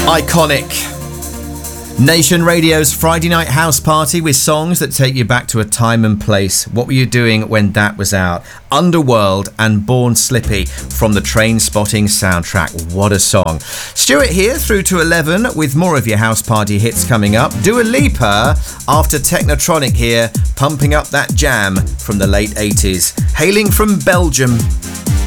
Iconic. Nation Radio's Friday Night House Party with songs that take you back to a time and place. What were you doing when that was out? Underworld and Born Slippy from the Trainspotting soundtrack. What a song. Stuart here through to 11 with more of your house party hits coming up. Dua Lipa after Technotronic here, pumping up that jam from the late 80s. Hailing from Belgium.